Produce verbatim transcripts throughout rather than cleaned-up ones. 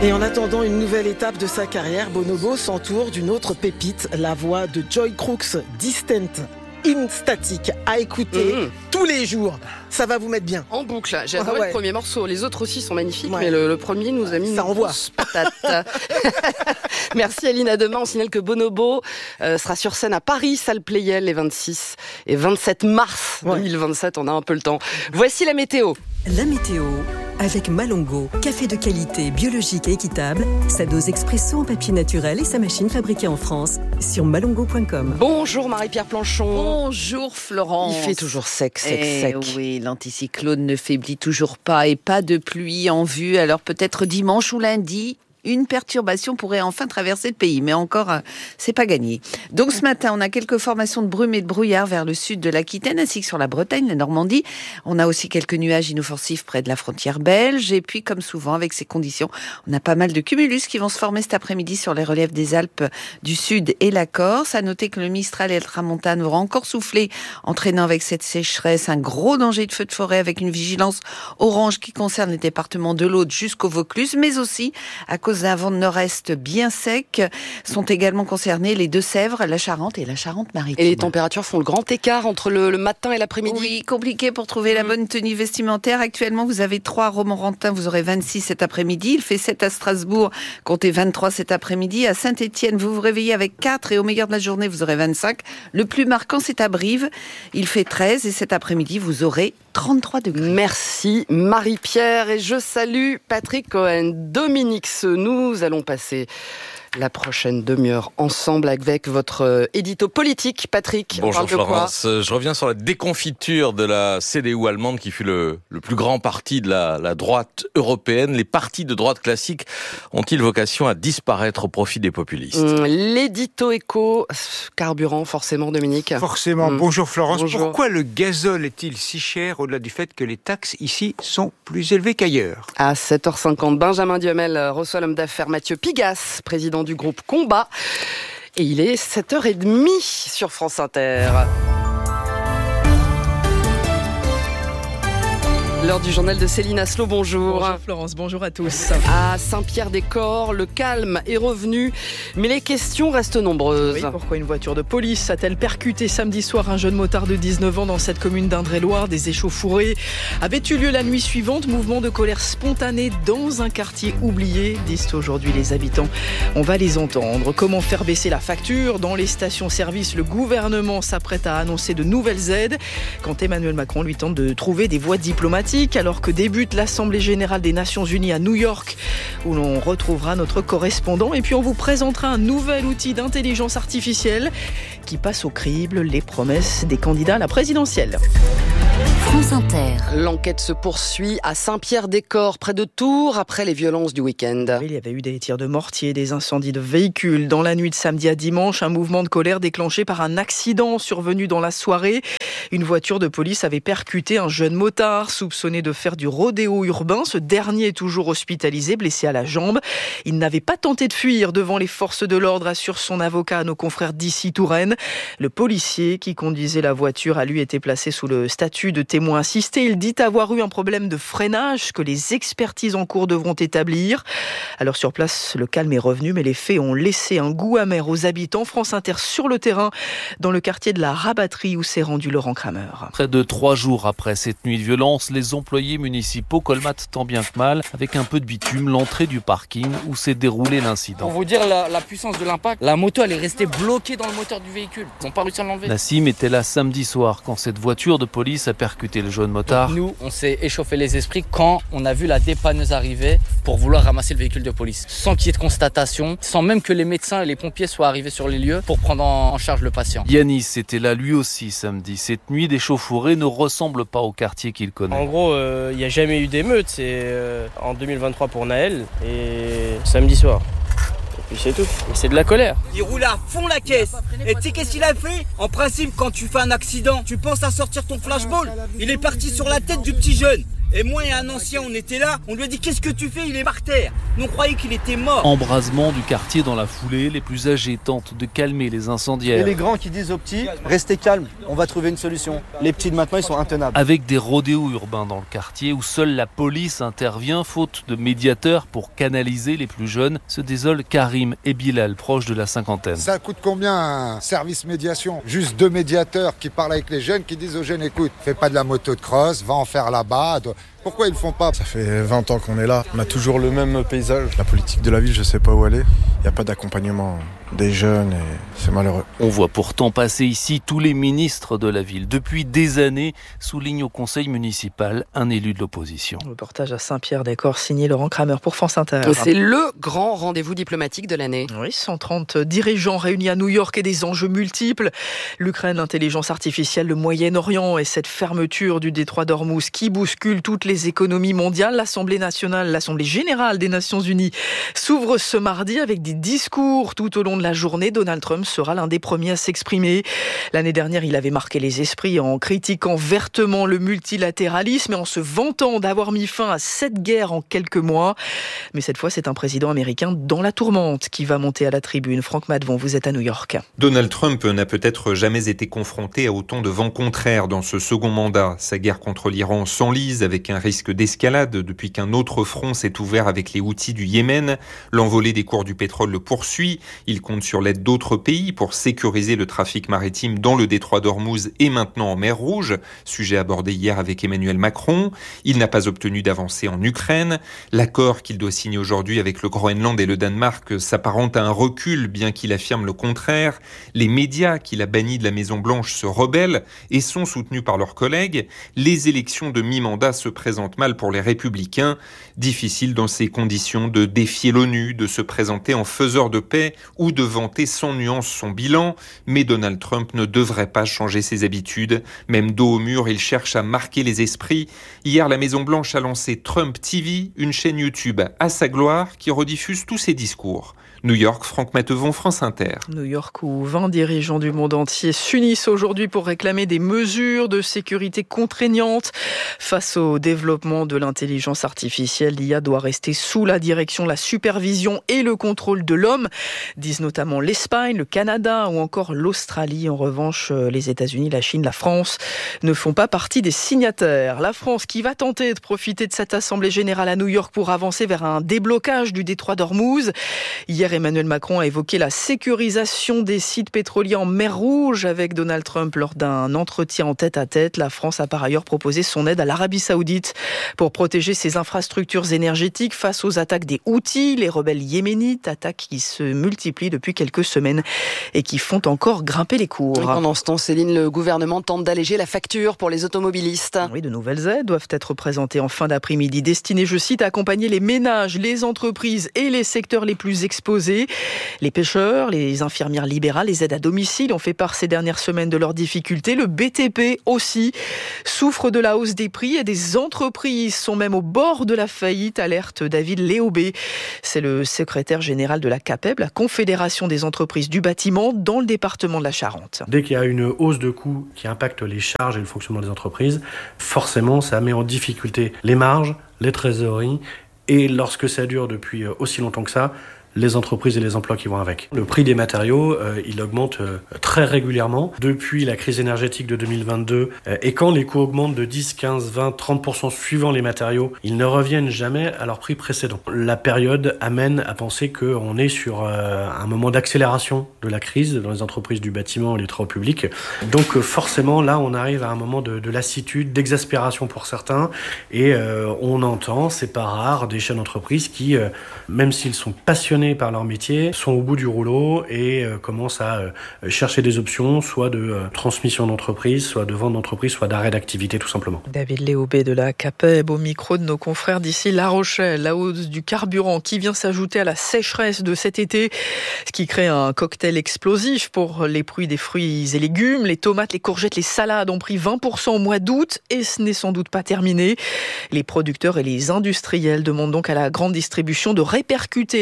Et en attendant une nouvelle étape de sa carrière, Bonobo s'entoure d'une autre pépite, la voix de Joy Crooks, Distant in Static, à écouter mmh. tous les jours. Ça va vous mettre bien. En boucle, j'ai adoré ah ouais. le premier morceau. Les autres aussi sont magnifiques, ouais. mais le, le premier nous a mis ça une grosse patate. Merci Aline, à demain. On signale que Bonobo euh, sera sur scène à Paris, salle Playel, les vingt-six et vingt-sept mars ouais. deux mille vingt-sept. On a un peu le temps. Voici la météo. La météo avec Malongo, café de qualité, biologique et équitable, sa dose expresso en papier naturel et sa machine fabriquée en France sur malongo point com. Bonjour Marie-Pierre Planchon. Bonjour Florence. Il fait toujours sec, sec, et sec. Oui, l'anticyclone ne faiblit toujours pas et pas de pluie en vue. Alors peut-être dimanche ou lundi, une perturbation pourrait enfin traverser le pays, mais encore, c'est pas gagné. Donc ce matin, on a quelques formations de brume et de brouillard vers le sud de l'Aquitaine, ainsi que sur la Bretagne, la Normandie. On a aussi quelques nuages inoffensifs près de la frontière belge. Et puis, comme souvent, avec ces conditions, on a pas mal de cumulus qui vont se former cet après-midi sur les reliefs des Alpes du Sud et la Corse. À noter que le Mistral et le Tramontane vont encore souffler, entraînant avec cette sécheresse un gros danger de feu de forêt avec une vigilance orange qui concerne les départements de l'Aude jusqu'au Vaucluse, mais aussi à cause d'un vent de nord-est bien sec, sont également concernés les Deux-Sèvres, la Charente et la Charente-Maritime. Et les températures font le grand écart entre le, le matin et l'après-midi. Oui, compliqué pour trouver mmh. la bonne tenue vestimentaire. Actuellement, vous avez trois à Romorantin, vous aurez vingt-six cet après-midi. Il fait sept à Strasbourg, comptez vingt-trois cet après-midi. À Saint-Étienne, vous vous réveillez avec quatre et au meilleur de la journée, vous aurez vingt-cinq. Le plus marquant, c'est à Brive. Il fait treize et cet après-midi, vous aurez trente-trois degrés. Merci Marie-Pierre et je salue Patrick Cohen. Dominique, nous allons passer la prochaine demi-heure ensemble avec votre euh, édito politique. Patrick, bonjour on parle de Florence, quoi ? Je reviens sur la déconfiture de la C D U allemande qui fut le, le plus grand parti de la, la droite européenne. Les partis de droite classique ont-ils vocation à disparaître au profit des populistes ? mmh, L'édito éco, carburant forcément Dominique. Forcément, mmh. bonjour Florence. Bonjour. Pourquoi le gazole est-il si cher au-delà du fait que les taxes ici sont plus élevées qu'ailleurs ? À sept heures cinquante, Benjamin Duhamel reçoit l'homme d'affaires Mathieu Pigasse, président du groupe Combat. Et il est sept heures trente sur France Inter. L'heure du journal de Céline Aslo, bonjour. Bonjour Florence, bonjour à tous. À Saint-Pierre-des-Corps, le calme est revenu, mais les questions restent nombreuses. Oui, pourquoi une voiture de police a-t-elle percuté samedi soir un jeune motard de dix-neuf ans dans cette commune d'Indre-et-Loire ? Des échauffourées avaient eu lieu la nuit suivante, mouvement de colère spontané dans un quartier oublié, disent aujourd'hui les habitants. On va les entendre. Comment faire baisser la facture ? Dans les stations-service, le gouvernement s'apprête à annoncer de nouvelles aides, quand Emmanuel Macron lui tente de trouver des voies diplomatiques. Alors que débute l'Assemblée Générale des Nations Unies à New York, où l'on retrouvera notre correspondant. Et puis on vous présentera un nouvel outil d'intelligence artificielle qui passe au crible les promesses des candidats à la présidentielle. France Inter. L'enquête se poursuit à Saint-Pierre-des-Corps, près de Tours, après les violences du week-end. Il y avait eu des tirs de mortier, des incendies de véhicules. Dans la nuit de samedi à dimanche, un mouvement de colère déclenché par un accident survenu dans la soirée. Une voiture de police avait percuté un jeune motard soupçonné de faire du rodéo urbain. Ce dernier est toujours hospitalisé, blessé à la jambe. Il n'avait pas tenté de fuir devant les forces de l'ordre, assure son avocat à nos confrères d'ici Touraine. Le policier qui conduisait la voiture a lui été placé sous le statut de témoin assisté. Il dit avoir eu un problème de freinage que les expertises en cours devront établir. Alors sur place, le calme est revenu, mais les faits ont laissé un goût amer aux habitants. France Inter sur le terrain, dans le quartier de la Rabatterie où s'est rendu Laurent Kramer. Près de trois jours après cette nuit de violence, les employés municipaux colmatent tant bien que mal, avec un peu de bitume, l'entrée du parking où s'est déroulé l'incident. Pour vous dire la, la puissance de l'impact, la moto elle est restée bloquée dans le moteur du véhicule. Ils n'ont pas réussi à l'enlever. Nassim était là samedi soir quand cette voiture de police a percuté le jeune motard. Donc nous, on s'est échauffé les esprits quand on a vu la dépanneuse arriver pour vouloir ramasser le véhicule de police. Sans qu'il y ait de constatation, sans même que les médecins et les pompiers soient arrivés sur les lieux pour prendre en charge le patient. Yanis était là lui aussi samedi. Cette nuit d'échauffourée ne ressemble pas au quartier qu'il connaît. En gros, il euh, n'y a jamais eu d'émeute. C'est euh, en deux mille vingt-trois pour Naël et samedi soir. Et puis c'est tout. Mais c'est de la colère. Il roulait à fond la caisse. Et tu sais qu'est-ce qu'il a fait ? En principe, quand tu fais un accident, tu penses à sortir ton flashball. Il est parti sur la tête du petit jeune. Et moi et un ancien, on était là, on lui a dit qu'est-ce que tu fais, il est par terre. Nous on croyait qu'il était mort. Embrasement du quartier dans la foulée, les plus âgés tentent de calmer les incendiaires. Et les grands qui disent aux petits, restez calmes, on va trouver une solution. Les petits de maintenant, ils sont intenables. Avec des rodéos urbains dans le quartier où seule la police intervient, faute de médiateurs pour canaliser les plus jeunes, se désolent Karim et Bilal, proches de la cinquantaine. Ça coûte combien un service médiation ? Juste deux médiateurs qui parlent avec les jeunes, qui disent aux jeunes, écoute, fais pas de la moto de cross, va en faire là-bas. Pourquoi ils le font pas ? Ça fait vingt ans qu'on est là, on a toujours le même paysage. La politique de la ville, je sais pas où elle est. Il n'y a pas d'accompagnement des jeunes et c'est malheureux. On voit pourtant passer ici tous les ministres de la ville. Depuis des années, souligne au conseil municipal un élu de l'opposition. Reportage à Saint-Pierre-des-Corps, signé Laurent Kramer pour France Inter. C'est le grand rendez-vous diplomatique de l'année. Oui, cent trente dirigeants réunis à New York et des enjeux multiples. L'Ukraine, l'intelligence artificielle, le Moyen-Orient et cette fermeture du détroit d'Ormuz qui bouscule toutes les économies mondiales. L'Assemblée nationale, l'Assemblée générale des Nations unies s'ouvre ce mardi avec des discours tout au long de la journée. Donald Trump sera l'un des premiers à s'exprimer. L'année dernière, il avait marqué les esprits en critiquant vertement le multilatéralisme et en se vantant d'avoir mis fin à sept guerres en quelques mois. Mais cette fois, c'est un président américain dans la tourmente qui va monter à la tribune. Franck Madvon, vous êtes à New York. Donald Trump n'a peut-être jamais été confronté à autant de vents contraires dans ce second mandat. Sa guerre contre l'Iran s'enlise avec un risque d'escalade depuis qu'un autre front s'est ouvert avec les Houthis du Yémen. L'envolée des cours du pétrole le poursuit. Il compte sur l'aide d'autres pays pour sécuriser le trafic maritime dans le détroit d'Ormuz et maintenant en mer Rouge, sujet abordé hier avec Emmanuel Macron. Il n'a pas obtenu d'avancée en Ukraine. L'accord qu'il doit signer aujourd'hui avec le Groenland et le Danemark s'apparente à un recul, bien qu'il affirme le contraire. Les médias qu'il a bannis de la Maison-Blanche se rebellent et sont soutenus par leurs collègues. Les élections de mi-mandat se présentent mal pour les Républicains. Difficile dans ces conditions de défier l'ONU, de se présenter en faiseur de paix ou de vanter sans nuance son bilan. Mais Donald Trump ne devrait pas changer ses habitudes. Même dos au mur, il cherche à marquer les esprits. Hier, la Maison-Blanche a lancé Trump T V, une chaîne YouTube à sa gloire qui rediffuse tous ses discours. New York, Franck Matevon, France Inter. New York, où vingt dirigeants du monde entier s'unissent aujourd'hui pour réclamer des mesures de sécurité contraignantes. Face au développement de l'intelligence artificielle, l'I A doit rester sous la direction, la supervision et le contrôle de l'homme, disent notamment l'Espagne, le Canada ou encore l'Australie. En revanche, les États-Unis, la Chine, la France ne font pas partie des signataires. La France qui va tenter de profiter de cette Assemblée générale à New York pour avancer vers un déblocage du détroit d'Ormuz. Hier, Emmanuel Macron a évoqué la sécurisation des sites pétroliers en mer Rouge avec Donald Trump lors d'un entretien en tête-à-tête. La France a par ailleurs proposé son aide à l'Arabie Saoudite pour protéger ses infrastructures énergétiques face aux attaques des Houthis, les rebelles yéménites, attaques qui se multiplient depuis quelques semaines et qui font encore grimper les cours. Oui, pendant ce temps, Céline, le gouvernement tente d'alléger la facture pour les automobilistes. Oui, de nouvelles aides doivent être présentées en fin d'après-midi, destinées, je cite, à accompagner les ménages, les entreprises et les secteurs les plus exposés. Les pêcheurs, les infirmières libérales, les aides à domicile ont fait part ces dernières semaines de leurs difficultés. Le B T P aussi souffre de la hausse des prix et des entreprises sont même au bord de la faillite, alerte David Léaubé. C'est le secrétaire général de la CAPEB, la Confédération des entreprises du bâtiment, dans le département de la Charente. Dès qu'il y a une hausse de coûts qui impacte les charges et le fonctionnement des entreprises, forcément ça met en difficulté les marges, les trésoreries et lorsque ça dure depuis aussi longtemps que ça, les entreprises et les emplois qui vont avec. Le prix des matériaux, euh, il augmente euh, très régulièrement depuis la crise énergétique de deux mille vingt-deux. Euh, et quand les coûts augmentent de dix, quinze, vingt, trente pour cent suivant les matériaux, ils ne reviennent jamais à leur prix précédent. La période amène à penser qu'on est sur euh, un moment d'accélération de la crise dans les entreprises du bâtiment et les travaux publics. Donc euh, forcément, là, on arrive à un moment de, de lassitude, d'exaspération pour certains. Et euh, on entend, c'est pas rare, des chefs d'entreprise qui, euh, même s'ils sont passionnés par leur métier, sont au bout du rouleau et euh, commencent à euh, chercher des options, soit de euh, transmission d'entreprise, soit de vente d'entreprise, soit d'arrêt d'activité tout simplement. David Léaubé de la CAPEB au micro de nos confrères d'ici La Rochelle. La hausse du carburant qui vient s'ajouter à la sécheresse de cet été, ce qui crée un cocktail explosif pour les prix des fruits et légumes. Les tomates, les courgettes, les salades ont pris vingt pour cent au mois d'août et ce n'est sans doute pas terminé. Les producteurs et les industriels demandent donc à la grande distribution de répercuter les hausses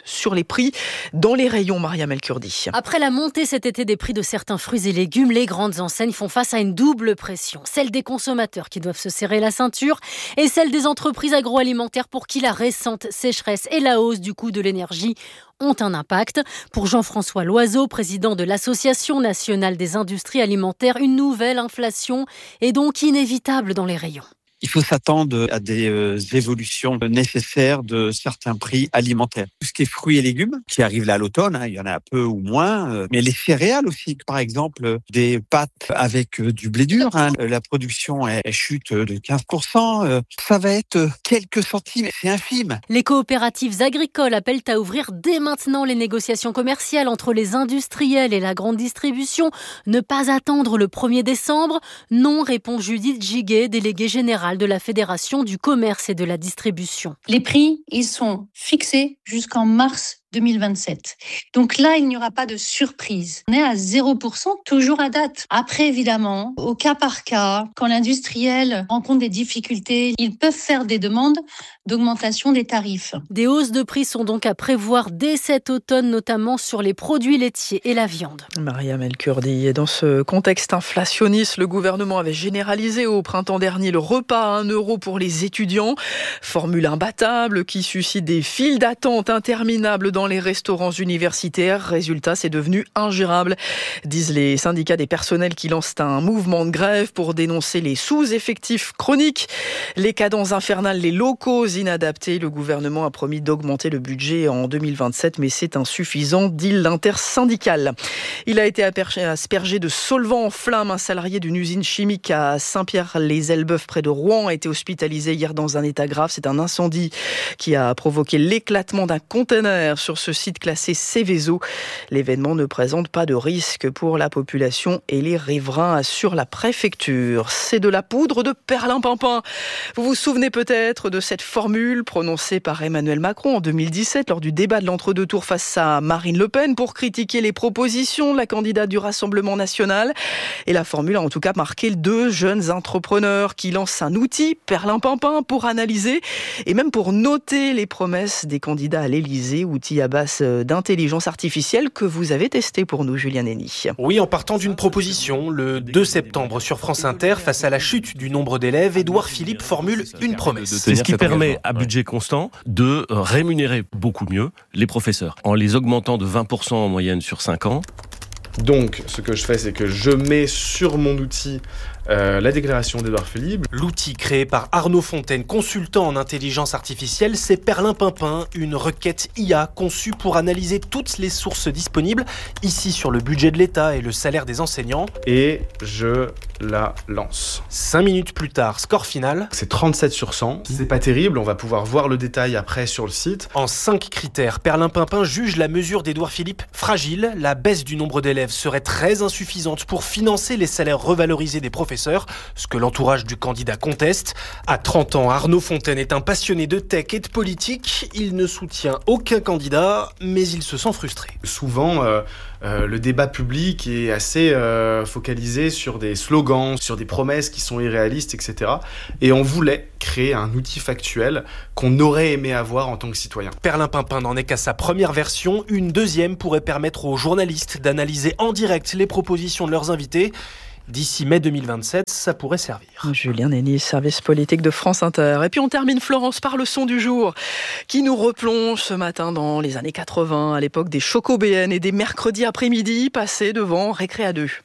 sur les prix dans les rayons, Mariam El Kurdi. Après la montée cet été des prix de certains fruits et légumes, les grandes enseignes font face à une double pression. Celle des consommateurs qui doivent se serrer la ceinture et celle des entreprises agroalimentaires pour qui la récente sécheresse et la hausse du coût de l'énergie ont un impact. Pour Jean-François Loiseau, président de l'Association nationale des industries alimentaires, une nouvelle inflation est donc inévitable dans les rayons. Il faut s'attendre à des euh, évolutions nécessaires de certains prix alimentaires. Tout ce qui est fruits et légumes, qui arrivent là à l'automne, hein, il y en a un peu ou moins, euh, mais les céréales aussi, par exemple des pâtes avec euh, du blé dur, hein, la production elle, elle chute de quinze pour cent, euh, ça va être quelques centimes, c'est infime. Les coopératives agricoles appellent à ouvrir dès maintenant les négociations commerciales entre les industriels et la grande distribution. Ne pas attendre le premier décembre. Non, répond Judith Giguet, déléguée générale de la Fédération du commerce et de la distribution. Les prix, ils sont fixés jusqu'en mars deux mille vingt-sept. Donc là, il n'y aura pas de surprise. On est à zéro pour cent, toujours à date. Après, évidemment, au cas par cas, quand l'industriel rencontre des difficultés, ils peuvent faire des demandes d'augmentation des tarifs. Des hausses de prix sont donc à prévoir dès cet automne, notamment sur les produits laitiers et la viande. Mariam El Kurdi. Et dans ce contexte inflationniste, le gouvernement avait généralisé au printemps dernier le repas à un euro pour les étudiants. Formule imbattable qui suscite des files d'attente interminables dans dans les restaurants universitaires. Résultat, c'est devenu ingérable, disent les syndicats des personnels qui lancent un mouvement de grève pour dénoncer les sous-effectifs chroniques, les cadences infernales, les locaux inadaptés. Le gouvernement a promis d'augmenter le budget en deux mille vingt-sept, mais c'est insuffisant, dit l'intersyndicale. Il a été aspergé de solvant en flammes. Un salarié d'une usine chimique à Saint-Pierre-les-Elbeuf, près de Rouen, a été hospitalisé hier dans un état grave. C'est un incendie qui a provoqué l'éclatement d'un conteneur sur ce site classé Céveso. L'événement ne présente pas de risque pour la population et les riverains, assure la préfecture. C'est de la poudre de perlimpinpin. Vous vous souvenez peut-être de cette formule prononcée par Emmanuel Macron en deux mille dix-sept lors du débat de l'entre-deux tours face à Marine Le Pen pour critiquer les propositions de la candidate du Rassemblement national. Et la formule a en tout cas marqué deux jeunes entrepreneurs qui lancent un outil, perlimpinpin, pour analyser et même pour noter les promesses des candidats à l'Élysée, outil à base d'intelligence artificielle que vous avez testé pour nous, Julien Henny. Oui, en partant d'une proposition, le deux septembre sur France Inter, face à la chute du nombre d'élèves, Édouard Philippe formule une promesse. C'est ce qui permet à budget constant de rémunérer beaucoup mieux les professeurs, en les augmentant de vingt pour cent en moyenne sur cinq ans. Donc, ce que je fais, c'est que je mets sur mon outil euh, la déclaration d'Édouard Philippe. L'outil créé par Arnaud Fontaine, consultant en intelligence artificielle, c'est Perlimpinpin, une requête I A conçue pour analyser toutes les sources disponibles, ici sur le budget de l'État et le salaire des enseignants. Et je la lance. Cinq minutes plus tard, score final. C'est trente-sept sur cent. C'est pas terrible, on va pouvoir voir le détail après sur le site. En cinq critères, Perlimpinpin juge la mesure d'Édouard Philippe fragile. La baisse du nombre d'élèves serait très insuffisante pour financer les salaires revalorisés des professeurs, ce que l'entourage du candidat conteste. À trente ans, Arnaud Fontaine est un passionné de tech et de politique. Il ne soutient aucun candidat, mais il se sent frustré. Souvent, euh, euh, le débat public est assez euh, focalisé sur des slogans, sur des promesses qui sont irréalistes, et cetera. Et on voulait créer un outil factuel qu'on aurait aimé avoir en tant que citoyen. Perlimpinpin n'en est qu'à sa première version. Une deuxième pourrait permettre aux journalistes d'analyser en direct les propositions de leurs invités. D'ici mai deux mille vingt-sept, ça pourrait servir. Julien Henny, service politique de France Inter. Et puis on termine, Florence, par le son du jour qui nous replonge ce matin dans les années quatre-vingts, à l'époque des Choco B N et des mercredis après-midi passés devant Récré à deux.